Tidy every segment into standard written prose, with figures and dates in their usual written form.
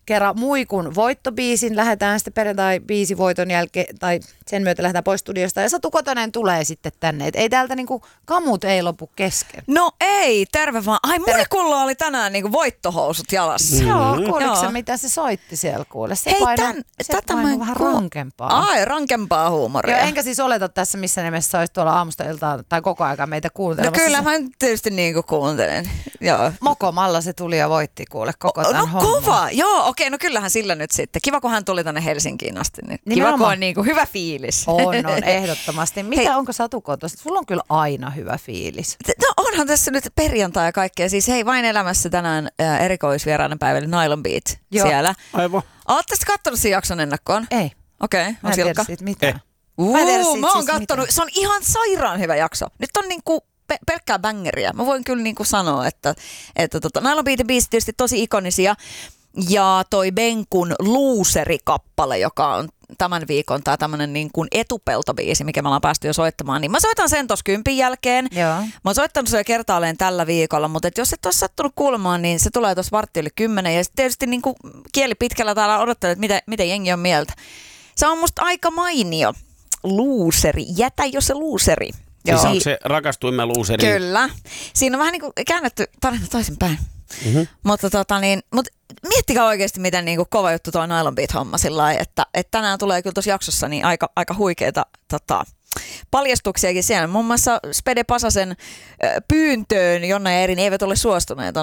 kerran muikun voittobiisin. Lähdetään sitten perjantai-biisi voiton jälkeen, tai sen myötä lähdetään pois studiosta. Ja Satu Kotonen tulee sitten tänne. Et ei täältä niinku kamut ei lopu kesken. No ei, terve vaan. Ai muikulla oli tänään niinku voittohousut jalassa. Joo, kuuliko se mitä se soitti siellä kuule? Se painoi vähän rankempaa. Ai, rankempaa huumoria. Joo, enkä siis oleta tässä missä nimessä olisi tuolla aamusta iltaan tai koko aika meitä kuuntelemassa. No kyllä mä tietysti niinku kuuntelen. Joo. Mokomalla se tuli ja voitti kuule koko tämän homman. Kova, joo, okei, no kyllähän sillä nyt sitten. Kiva, kun hän tuli tänne Helsinkiin asti. Niin kiva, kun on niinku hyvä fiilis. On, ehdottomasti. Mitä onko Satu Kotosta? Sulla on kyllä aina hyvä fiilis. No onhan tässä nyt perjantai ja kaikkea. Siis hei, Vain elämässä tänään erikoisvierainen päivä, eli Nylon Beat siellä. Aivan. Ootte sitten kattonut sen jakson ennakkoon? Ei. Okei, on Silkka. Mä en tiedä siitä mitään. Mä oon kattonut. Se on ihan sairaan hyvä jakso. Nyt on niinku pelkkää bangeriä. Mä voin kyllä niinku sanoa, että Nylon Beatin biisit tietysti tosi ikonisia. Ja toi Benkun Looseri-kappale, joka on tämän viikon tai tämmönen niin kuin etupeltobiisi, mikä me ollaan päästy jo soittamaan, niin mä soitan sen tossa 10 jälkeen. Joo. Mä oon soittanut sen jo kertaalleen tällä viikolla, mutta jos et ole sattunut kuulemaan, niin se tulee tuossa 9:15. Ja sitten tietysti niin kuin kieli pitkällä täällä odottelee, että mitä jengi on mieltä. Se on musta aika mainio. Looseri. Jätä jo se looseri. Siis onko se rakastuimme looseri? Kyllä. Siinä on vähän niin kuin käännetty tarina toisinpäin. Mm-hmm. Mutta miettikää oikeasti, miten niin kuin kova juttu tuo Nylon Beat-homma sillä lailla, että tänään tulee kyllä tuossa jaksossa niin aika huikeita paljastuksiakin siellä. Muun muassa Spede Pasasen pyyntöön Jonna ja Erin eivät ole suostuneet.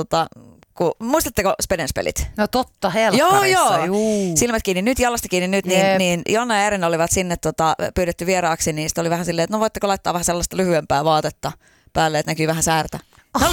Muistatteko Speden spelit? No totta, helkkarissa. Joo. Silmät kiinni nyt, jalasta kiinni nyt, niin Jonna ja Erin olivat sinne pyydetty vieraaksi, niin sitten oli vähän silleen, että no voitteko laittaa vähän sellaista lyhyempää vaatetta päälle, että näkyy vähän säärtä. Ne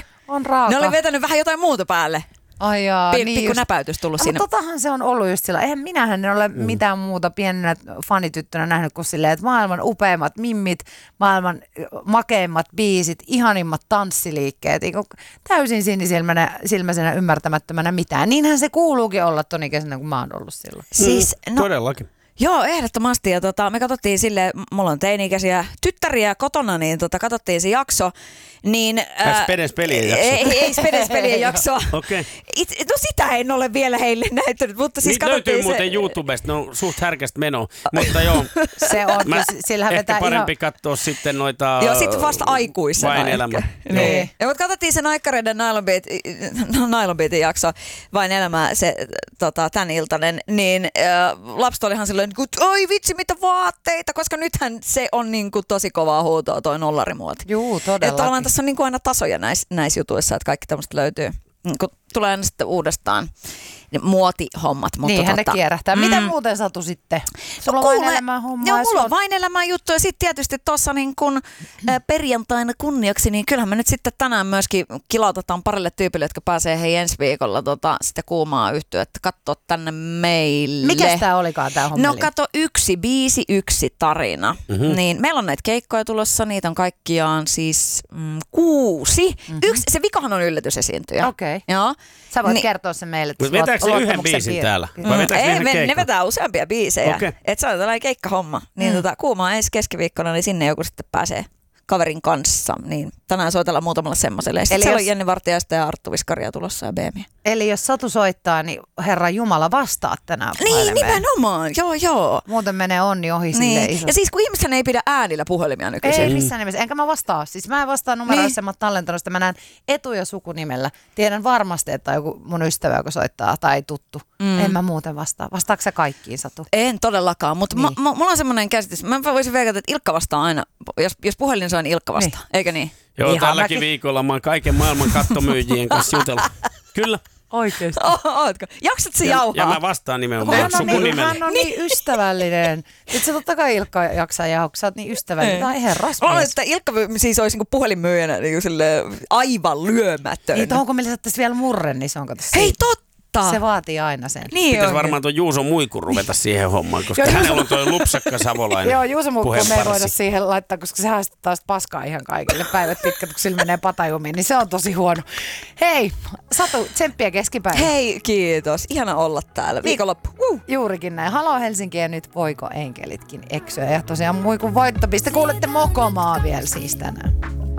oli vetänyt vähän jotain muuta päälle. Ai jaa, pikku näpäytys tullut siinä. Mutta totahan se on ollut just sillä. Eihän minähän en ole mitään muuta pienenä fanityttönä nähnyt kuin silleen, että maailman upeimmat mimmit, maailman makeimmat biisit, ihanimmat tanssiliikkeet. Täysin sinisilmäisenä ymmärtämättömänä mitään. Niinhän se kuuluukin olla ton ikäisenä, kun mä oon ollut silloin. Siis, todellakin. Joo, ehdottomasti. Ja me katsottiin silleen, mulla on teini-ikäisiä tyttäriä kotona, niin katsottiin se jakso. Niin, Spedes pelien jakso. Ei Spedes pelien jaksoa. Okay. No sitä en ole vielä heille näyttänyt, mutta siis löytyy muuten YouTubesta, no suht härkästä menoa, mutta joo. Se on, sillähän ehkä parempi katsoa sitten noita joo, sitten vasta aikuisena. Vain elämä. Niin. Ja mutta katsottiin sen aikareiden Nylon Beatin jakso, Vain elämä, se tän iltainen, niin lapset oli ihan silleen, että oi vitsi mitä vaatteita, koska nythän se on niin kuin tosi kovaa huutoa toi nollarimuoti. Juu, todellakin. Tässä on niin kuin aina tasoja näissä jutuissa, että kaikki tämmöistä löytyy. Kun tulee aina sitten uudestaan muotihommat. Niinhän ne kierähtää. Mitä muuten Satu sitten? Sulla on Vain elämää hommaa. Joo, mulla on Vain elämää juttu. Ja sitten tietysti tuossa niin kun perjantaina kunniaksi, niin kyllähän me nyt sitten tänään myöskin kilautetaan parille tyypille, jotka pääsee ensi viikolla sitä kuumaa yhtyettä katsoa tänne meille. Mikäs tää olikaan tää hommeli? No kato, 1 biisi, 1 tarina. Mm-hmm. Niin meillä on näitä keikkoja tulossa, niitä on kaikkiaan siis 6. Mm-hmm. Se vikahan on yllätysesiintyjä. Okei. Joo. Sä voit kertoa sen meille. Vetääkö se yhden biisin täällä? Ei, ne vetää useampia biisejä. Okay. Että se on tällainen keikkahomma. Niin kuumaa ensi keskiviikkona, niin sinne joku sitten pääsee kaverin kanssa. Niin tänään soitellaan muutamalle semmoiselle. Sitten siellä on Jenni Vartiaista ja Arttu Viskaria tulossa ja Beemiä. Eli jos Satu soittaa, niin Herra Jumala vastaa tänään puhelimeen. Niin, nimenomaan. Joo. Muuten menee onni ohi niin. silleen iso. Ja siis kun ihmisethän ei pidä äänillä puhelimia nykyisin. Ei missään nimessä. Enkä mä vastaa. Siis mä en vastaa numeroissa, mä oon tallentanut sitä. Mä näen etu- ja sukunimellä. Tiedän varmasti, että on joku mun ystävä, joka soittaa tai tuttu. En mä muuten vastaa. Vastaatko sä kaikkiin, Satu? En todellakaan, mutta niin. Mulla on semmoinen käsitys. Mä voisin veikata, että Ilkka vastaa aina. Jos puhelin soi, niin Ilkka vastaa. Niin. Eikö niin? Joo, tälläkin viikolla mä oon kaiken maailman kattomyyjien kanssa jutella. Kyllä. Oikeesti. Ootko? Jaksat se jauhaa? Ja mä vastaan nimenomaan sukunimellä. Hän on niin ystävällinen. Nyt se totta kai Ilkka jaksaa jauhaa, kun sä oot niin ystävällinen. Tämä on herrasmies. Että Ilkka siis olisi niin puhelinmyyjänä niin aivan lyömätön. Niin tuohon kun meillä saattaisi vielä murre, niin se on kato. Hei totta! Se vaatii aina sen. Niin pitäisi varmaan tuo Juuso Muikku ruveta siihen hommaan, koska hänellä on tuo lupsakka savolainen. Joo, Juuso Muikku me ei voida siihen laittaa, koska se haastaa paskaa ihan kaikille päivät pitkät, kun sillä menee patajumiin, niin se on tosi huono. Hei, Satu, tsemppiä keskipäivä. Hei, kiitos. Ihana olla täällä. Viikonloppu. Juurikin näin. Halo Helsinki ja nyt voiko enkelitkin eksyä. Ja tosiaan Muikun voittopiste. Kuulette Mokomaa vielä siis tänään.